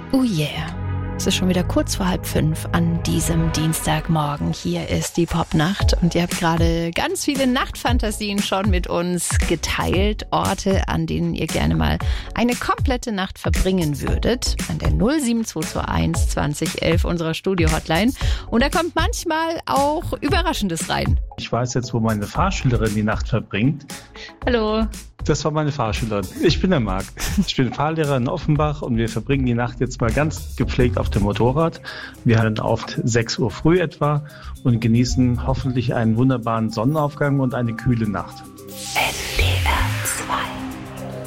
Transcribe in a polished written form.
Oh yeah. Es ist schon wieder kurz vor 4:30 an diesem Dienstagmorgen. Hier ist die Popnacht und ihr habt gerade ganz viele Nachtfantasien schon mit uns geteilt. Orte, an denen ihr gerne mal eine komplette Nacht verbringen würdet. An der 07221 20 11 unserer Studio-Hotline. Und da kommt manchmal auch Überraschendes rein. Ich weiß jetzt, wo meine Fahrschülerin die Nacht verbringt. Hallo. Das war meine Fahrschülerin. Ich bin der Marc. Ich bin Fahrlehrer in Offenbach und wir verbringen die Nacht jetzt mal ganz gepflegt auf dem Motorrad. Wir hören oft 6 Uhr früh etwa und genießen hoffentlich einen wunderbaren Sonnenaufgang und eine kühle Nacht.